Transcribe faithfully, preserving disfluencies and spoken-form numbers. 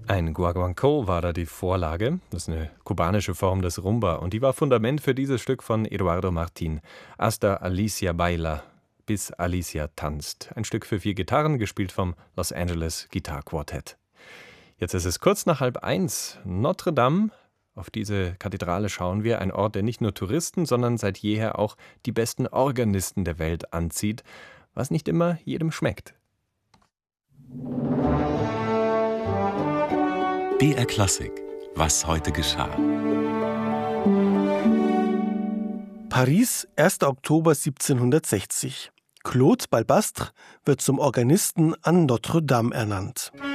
Ein Guaguancó war da die Vorlage. Das ist eine kubanische Form des Rumba. Und die war Fundament für dieses Stück von Eduardo Martín. Hasta Alicia baila, bis Alicia tanzt. Ein Stück für vier Gitarren, gespielt vom Los Angeles Guitar Quartet. Jetzt ist es kurz nach halb eins. Notre Dame, auf diese Kathedrale schauen wir. Ein Ort, der nicht nur Touristen, sondern seit jeher auch die besten Organisten der Welt anzieht. Was nicht immer jedem schmeckt. B R Klassik. Was heute geschah. Paris, erster Oktober siebzehnhundertsechzig. Claude Balbastre wird zum Organisten an Notre Dame ernannt.